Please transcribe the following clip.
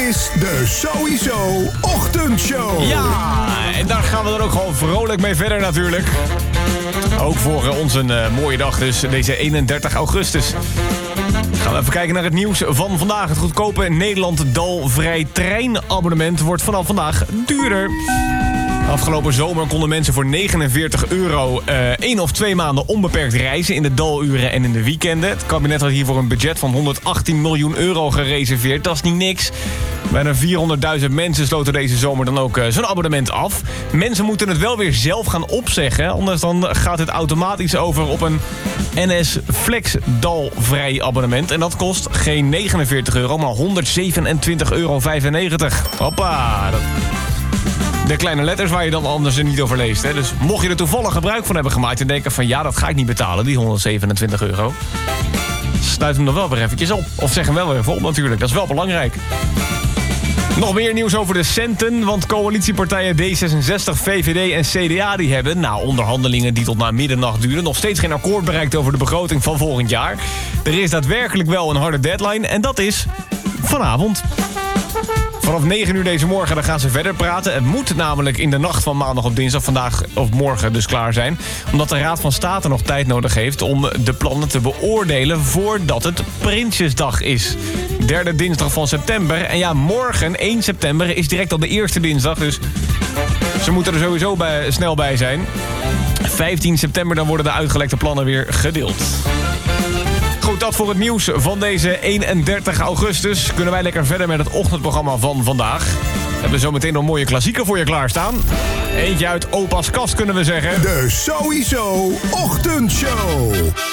is de Sowieso Ochtendshow. Ja, en daar gaan we dan ook gewoon vrolijk mee verder natuurlijk. Ook voor ons een mooie dag dus, deze 31 augustus. Gaan we even kijken naar het nieuws van vandaag. Het goedkope Nederland dalvrij treinabonnement wordt vanaf vandaag duurder. Afgelopen zomer konden mensen voor €49 1 of 2 maanden onbeperkt reizen in de daluren en in de weekenden. Het kabinet had hiervoor een budget van €118 miljoen gereserveerd. Dat is niet niks. Bijna 400.000 mensen sloten deze zomer dan ook zo'n abonnement af. Mensen moeten het wel weer zelf gaan opzeggen. Anders dan gaat het automatisch over op een NS Flex dalvrij abonnement. En dat kost geen €49, maar €127,95. Hoppa, de kleine letters waar je dan anders er niet over leest. Hè? Dus mocht je er toevallig gebruik van hebben gemaakt en denken van ja, dat ga ik niet betalen, die €127. Sluit hem dan wel weer eventjes op. Of zeg hem wel weer even op natuurlijk, dat is wel belangrijk. Nog meer nieuws over de centen, want coalitiepartijen D66, VVD en CDA die hebben, na onderhandelingen die tot na middernacht duren, nog steeds geen akkoord bereikt over de begroting van volgend jaar. Er is daadwerkelijk wel een harde deadline en dat is vanavond. Vanaf 9 uur deze morgen dan gaan ze verder praten. Het moet namelijk in de nacht van maandag op dinsdag, vandaag of morgen dus klaar zijn. Omdat de Raad van State nog tijd nodig heeft om de plannen te beoordelen voordat het Prinsjesdag is. Derde dinsdag van september. En ja, morgen, 1 september, is direct al de eerste dinsdag. Dus ze moeten er sowieso snel bij zijn. 15 september dan worden de uitgelekte plannen weer gedeeld. Goed, dat voor het nieuws van deze 31 augustus. Kunnen wij lekker verder met het ochtendprogramma van vandaag. We hebben zometeen nog een mooie klassieker voor je klaarstaan. Eentje uit opa's kast kunnen we zeggen. De Sowieso Ochtendshow.